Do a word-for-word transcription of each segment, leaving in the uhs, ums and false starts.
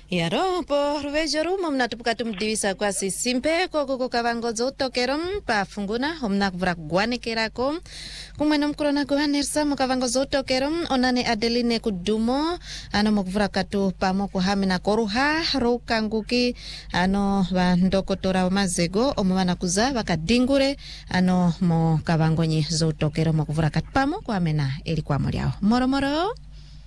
Yaro po ruvejoru momna tupukatu mdivisa kwa sisimpe koko kukavangozo tokerom pa funguna homna vrak guane kerako kumeno mkurona guanersa mukavangozo tokerom onane Adeline kudumo ano mukvrakatu pamo kuhamina koruha rukanguki ano vandokotora mazego omwana kuza vakadingure ano mo kavangonyi zo tokero mukvrakatu pamo kuhamina eli kwa moriao moro moro.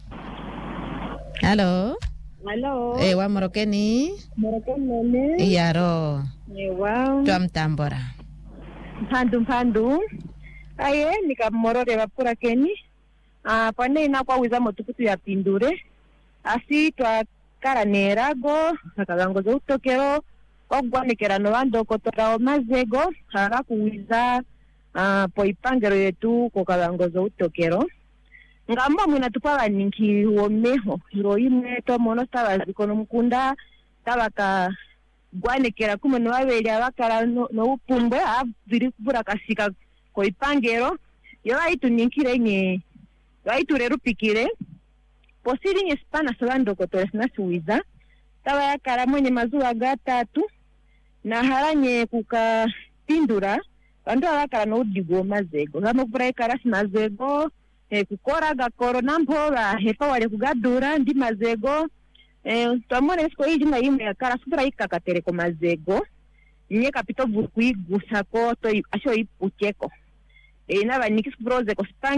Hello. Hello. Eh, wa morokeni? Morokeni. Yaro. Ewa. Tua mtambora. Mpandu mpandu. Aye, nika morore wapura keni. Ah, pane ina kwa wiza motukutu ya pindure. Asi tua karanerago. Nakagangozo utokero. Ogwa nikerano wando kotora o mazego. Hara kuwiza ah, poipangero yetu kokagangozo utokero. Ngamba mwina tupala ninki uomeho hiro ime to mono staba zikono mkunda staba ka guane kera kume no wabeli abakara no, no upumbe abiri kubura kasika koipangero yo aitu ninkire nye yo aitu reru pikire posiri nye spana sabando kotores na suiza staba ya kara mwenye mazuwa gatatu na haranye kuka pindura bando abakara no udigo mazego hama kubura ikarasi mazego eh kukora gakoro nampora hepa wale kugadura ndi mazego eh twamone siko hiji na yimwe yakara subira ikakatere ko mazego nye kapito buku igusako to asho ipucheko eh naba nikisbroze ko